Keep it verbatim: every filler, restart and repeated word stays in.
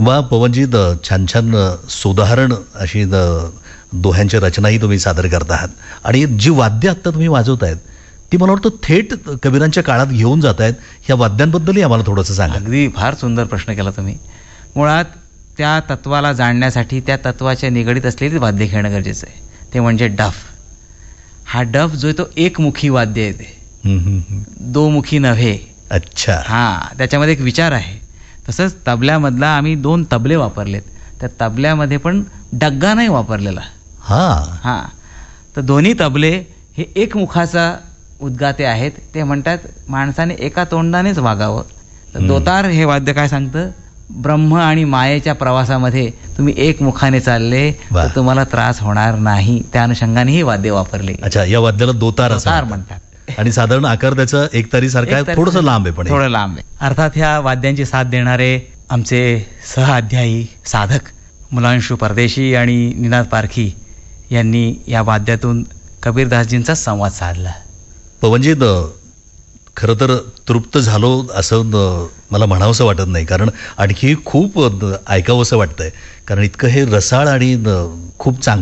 वा पवनजी, द- छान छान अ, सुधारण अशी द- दोह्यांची रचनाही तुम्ही सादर करत आहात आणि जी वाद्य आत्ता तुम्ही वाजवतायत ती मला वाटतं थेट कबीरांच्या काळात घेऊन जात आहेत. ह्या वाद्यांबद्दलही आम्हाला थोडंसं सांगा. अगदी फार सुंदर प्रश्न केला तुम्ही. मुळात त्या तत्वाला जाणण्यासाठी त्या तत्वाच्या निगडीत असलेली वाद्य खेळणं गरजेचं आहे. ते म्हणजे डफ. हा डफ जो आहे तो एकमुखी वाद्य आहे. ते हम्म, हम्म, हम्म. दोमुखी नव्हे. अच्छा. हां, त्याच्यामध्ये एक विचार आहे. तसंच तबल्यामधला आम्ही दोन तबले वापरलेत. त्या तबल्यामध्ये पण डग्गा नाही वापरलेला. हां. हां, तर दोन्ही तबले हे एकमुखाचा उद्गाते आहेत. ते म्हणतात माणसाने एका तोंडानेच वागावं. तर दोतार हे वाद्य काय सांगतं, ब्रह्म आणि मायेच्या प्रवासामध्ये तुम्ही एक मुखाने चालले वा. तर तुम्हाला त्रास होणार नाही. त्या अनुषंगाने ही वाद्य वापरले. अच्छा, या वाद्याला दोतार असं दोतार म्हणतात. म्हणतात. आणि साधारण आकार त्याचा एकतारी सारखा आहे, एकतारी- थोडंसं लांब आहे पण हे. थोडं लांब आहे. अर्थात ह्या वाद्यांची साथ देणारे आमचे सहअध्यायी साधक मुलांशू परदेशी आणि निनाद पारखी यांनी या वाद्यातून कबीरदासजींचा संवाद साधला. पवनजी, द- खरं तर तृप्त झालो असं द- मला म्हणावंसं वाटत नाही, कारण आणखी खूप द- ऐकावंसं वाटतंय, कारण इतकं हे रसाळ आणि द- खूप चांगलं